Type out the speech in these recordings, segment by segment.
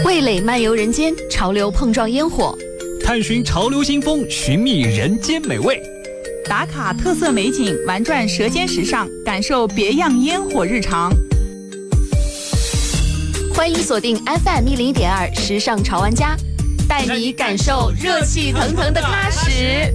味蕾漫游人间，潮流碰撞烟火， 探寻潮流新风，寻觅人间美味， 打卡特色美景，玩转舌尖时尚，感受别样烟火日常。 欢迎锁定 FM101.2时尚潮玩家，带你感受热气腾腾的喀什。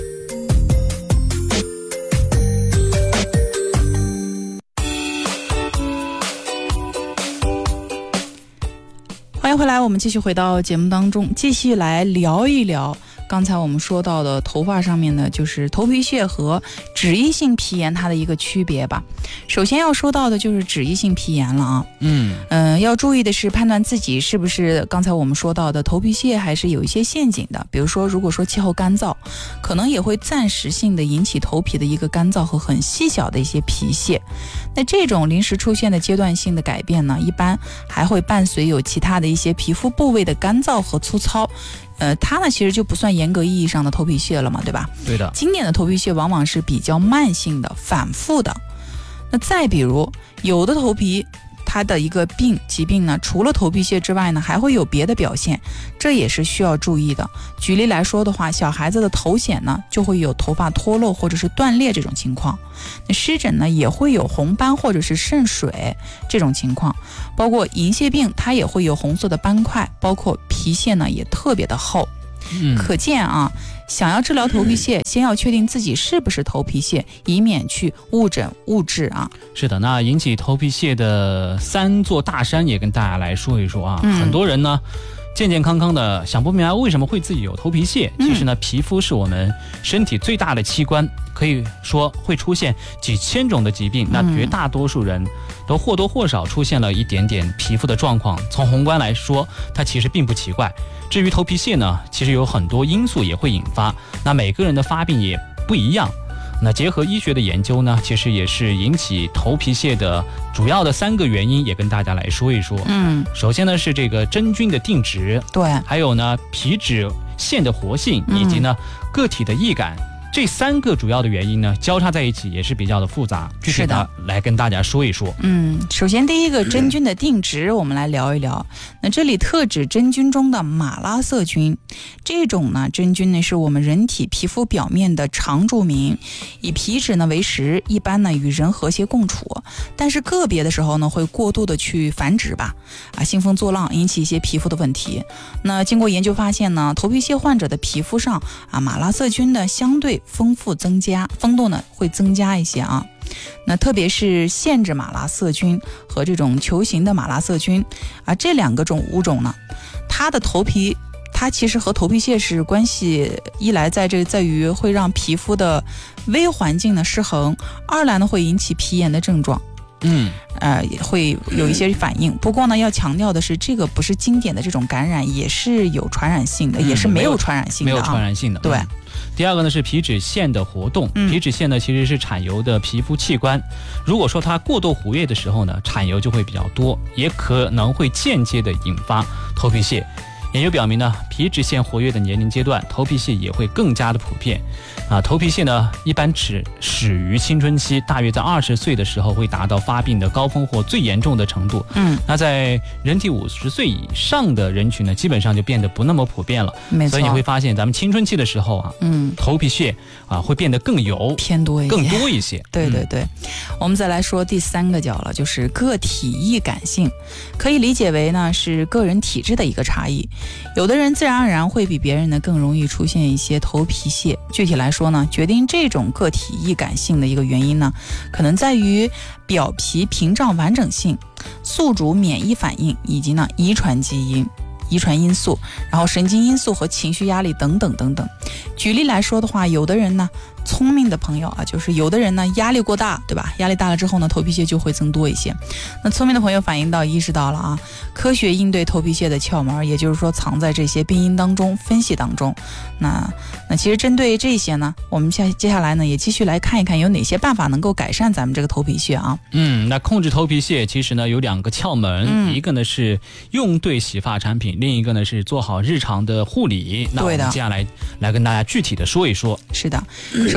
欢迎回来，我们继续回到节目当中，继续来聊一聊刚才我们说到的头发上面呢，就是头皮屑和脂溢性皮炎它的一个区别吧。首先要说到的就是脂溢性皮炎了啊。要注意的是判断自己是不是刚才我们说到的头皮屑还是有一些陷阱的。比如说，如果说气候干燥，可能也会暂时性的引起头皮的一个干燥和很细小的一些皮屑。那这种临时出现的阶段性的改变呢，一般还会伴随有其他的一些皮肤部位的干燥和粗糙。它呢其实就不算严格意义上的头皮屑了嘛，对吧？对的。经典的头皮屑往往是比较慢性的、反复的。那再比如，有的头皮它的一个疾病呢，除了头皮屑之外呢，还会有别的表现，这也是需要注意的。举例来说的话，小孩子的头癣呢，就会有头发脱落或者是断裂这种情况。那湿疹呢，也会有红斑或者是渗水这种情况。包括银屑病，它也会有红色的斑块，包括皮屑呢也特别的厚。可见啊，想要治疗头皮屑，先要确定自己是不是头皮屑，以免去误诊误治啊。 是的，那引起头皮屑的3座大山也跟大家来说一说啊。很多人呢健健康康的，想不明白为什么会自己有头皮屑。其实呢，皮肤是我们身体最大的器官，可以说会出现几千种的疾病，那绝大多数人都或多或少出现了一点点皮肤的状况。从宏观来说，它其实并不奇怪。至于头皮屑呢，其实有很多因素也会引发，那每个人的发病也不一样。那结合医学的研究呢，其实也是引起头皮屑的主要的3个原因，也跟大家来说一说。首先呢是这个真菌的定植，对，还有呢皮脂腺的活性，以及呢个体的易感。这3个主要的原因呢，交叉在一起也是比较的复杂，具体的来跟大家说一说。 首先第一个真菌的定植，我们来聊一聊。那这里特指真菌中的马拉色菌，这种呢真菌呢是我们人体皮肤表面的常住民，以皮脂呢为食，一般呢与人和谐共处，但是个别的时候呢会过度的去繁殖吧，兴风作浪，引起一些皮肤的问题。那经过研究发现呢，头皮屑患者的皮肤上马拉色菌的相对丰度呢会增加一些啊。那特别是限制马拉色菌和这种球形的马拉色菌这2个物种呢，它其实和头皮屑是关系，一来在于会让皮肤的微环境呢失衡，二来呢会引起皮炎的症状。也会有一些反应。不过呢，要强调的是，这个不是经典的这种感染，也是有传染性的，也是没有传染性的。 没有传染性的。对。第二个呢是皮脂腺的活动，皮脂腺呢其实是产油的皮肤器官，如果说它过度活跃的时候呢，产油就会比较多，也可能会间接的引发头皮屑。研究表明呢，皮脂腺活跃的年龄阶段，头皮屑也会更加的普遍。头皮屑呢，一般始于青春期，大约在20岁的时候会达到发病的高峰或最严重的程度。那在人体50岁以上的人群呢，基本上就变得不那么普遍了。没错。所以你会发现，咱们青春期的时候头皮屑会变得更油，偏多一些，更多一些。对对对。 我们再来说第3个角了，就是个体易感性，可以理解为呢是个人体质的一个差异。有的人自然而然会比别人呢更容易出现一些头皮屑。具体来说呢，决定这种个体易感性的一个原因呢，可能在于表皮屏障完整性、宿主免疫反应，以及呢遗传因素，然后神经因素和情绪压力等等等等。举例来说的话，有的人呢聪明的朋友就是有的人呢压力过大，对吧？压力大了之后呢，头皮屑就会增多一些。那聪明的朋友意识到了科学应对头皮屑的窍门，也就是说藏在这些病因当中、分析当中。那其实针对这些呢，我们接下来呢也继续来看一看有哪些办法能够改善咱们这个头皮屑啊。 那控制头皮屑其实呢有2个窍门，一个呢是用对洗发产品，另一个呢是做好日常的护理。那我们接下来跟大家具体的说一说。 是的，首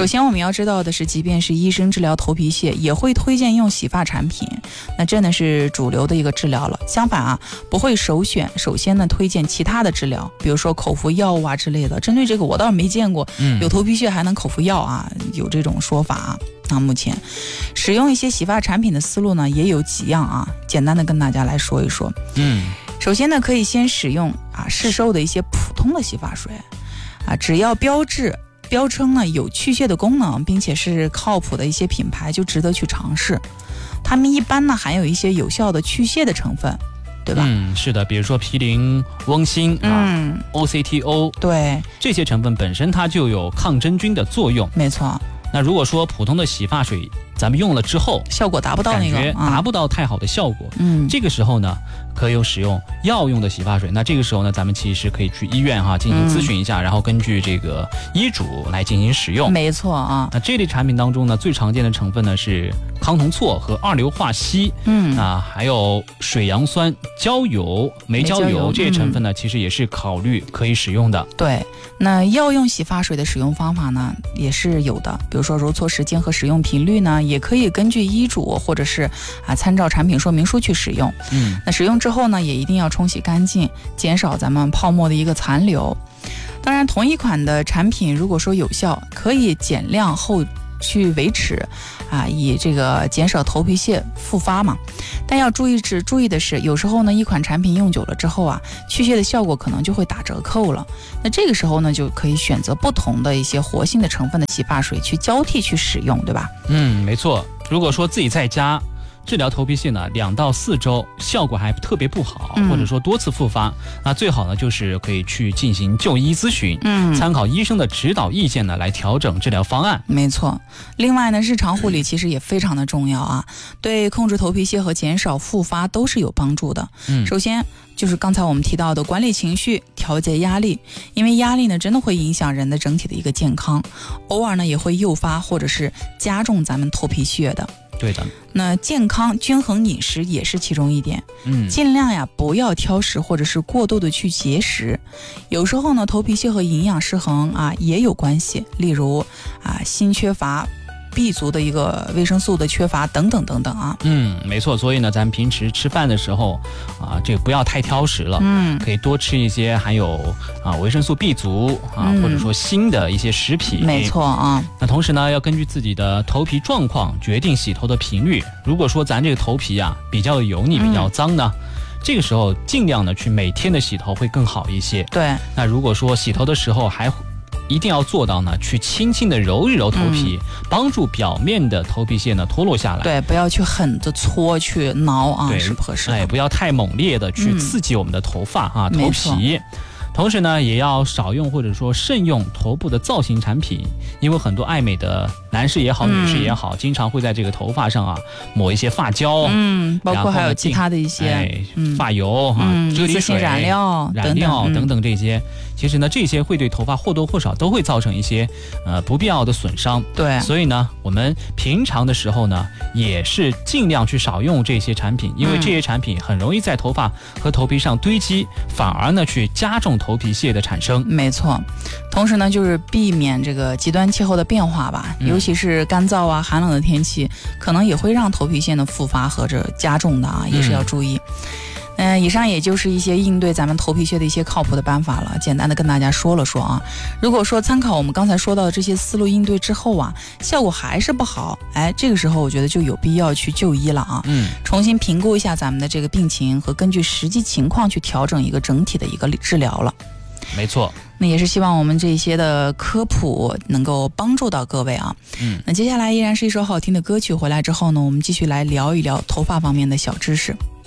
首先我们要知道的是，即便是医生治疗头皮屑，也会推荐用洗发产品，那真的是主流的一个治疗了。相反啊，不会首先呢推荐其他的治疗，比如说口服药物啊之类的。针对这个我倒是没见过，有头皮屑还能口服药啊，有这种说法啊。那目前使用一些洗发产品的思路呢也有几样啊，简单的跟大家来说一说。首先呢，可以先使用市售的一些普通的洗发水只要标称呢有去屑的功能，并且是靠谱的一些品牌，就值得去尝试。它们一般呢含有一些有效的去屑的成分，对吧？ 是的，比如说毗邻翁锌OCTO， 对， 这些成分本身它就有抗真菌的作用。 没错。 那如果说普通的洗发水咱们用了之后效果达不到那个， 感觉达不到太好的效果，这个时候呢可以使用药用的洗发水。那这个时候呢，咱们其实可以去医院进行咨询一下，然后根据这个医嘱来进行使用。 没错啊。 那这类产品当中呢，最常见的成分呢是康酮唑和二硫化硒，还有水杨酸、焦油、煤焦油这些成分呢，其实也是考虑可以使用的。 对，那药用洗发水的使用方法呢也是有的，比如说揉搓时间和使用频率呢，也可以根据医嘱或者是参照产品说明书去使用。那使用之后呢，也一定要冲洗干净，减少咱们泡沫的一个残留。当然，同一款的产品如果说有效，可以减量后去维持以这个减少头皮屑复发嘛。但要注意的是，有时候呢一款产品用久了之后去屑的效果可能就会打折扣了。那这个时候呢，就可以选择不同的一些活性的成分的洗发水去交替去使用，对吧？ 没错。如果说自己在家治疗头皮屑呢，2到4周效果还特别不好，或者说多次复发，那最好呢就是可以去进行就医咨询，参考医生的指导意见呢来调整治疗方案。 没错。另外呢，日常护理其实也非常的重要对控制头皮屑和减少复发都是有帮助的。首先就是刚才我们提到的管理情绪、调节压力，因为压力呢真的会影响人的整体的一个健康，偶尔呢也会诱发或者是加重咱们头皮屑的。 对的。 那健康均衡饮食也是其中一点，尽量不要挑食或者是过度的去节食。有时候呢，头皮屑和营养失衡也有关系，例如锌缺乏、B 族的一个维生素的缺乏等等等等没错。所以呢，咱们平时吃饭的时候这个不要太挑食了，可以多吃一些含有维生素 B 族或者说锌的一些食品。 没错那同时呢，要根据自己的头皮状况决定洗头的频率。如果说咱这个头皮比较油腻、比较脏呢，这个时候尽量呢去每天的洗头会更好一些。 对。 那如果说洗头的时候还一定要做到呢，去轻轻的揉一揉头皮，帮助表面的头皮屑呢脱落下来。 对，不要去狠的搓去挠对， 是不合适的。 不要太猛烈的去刺激我们的头发头皮。同时呢，也要少用或者说慎用头部的造型产品，因为很多爱美的男士也好，女士也好，经常会在这个头发上抹一些发胶， 包括还有其他的一些发油啫喱水、 染料等等这些。其实呢，这些会对头发或多或少都会造成一些不必要的损伤。 对， 所以呢，我们平常的时候呢，也是尽量去少用这些产品，因为这些产品很容易在头发和头皮上堆积，反而呢去加重头皮屑的产生。 没错。同时呢，就是避免这个极端气候的变化吧，尤其是干燥寒冷的天气，可能也会让头皮屑的复发和加重的也是要注意。以上也就是一些应对咱们头皮屑的一些靠谱的办法了，简单的跟大家说了说如果说参考我们刚才说到的这些思路应对之后效果还是不好，这个时候我觉得就有必要去就医了重新评估一下咱们的这个病情，和根据实际情况去调整一个整体的一个治疗了。 没错。 那也是希望我们这些的科普能够帮助到各位那接下来依然是一首好听的歌曲，回来之后呢，我们继续来聊一聊头发方面的小知识。